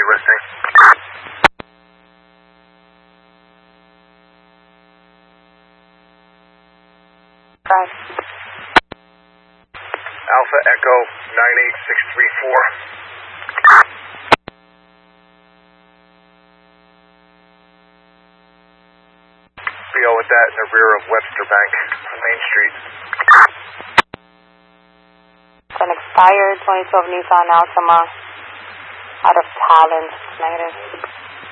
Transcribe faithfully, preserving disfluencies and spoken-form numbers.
you listening? Five. Alpha Echo nine eight six three four. B O with that in the rear of Webster Bank on Main Street. An expired twenty twelve Nissan Altima out of Talent, negative.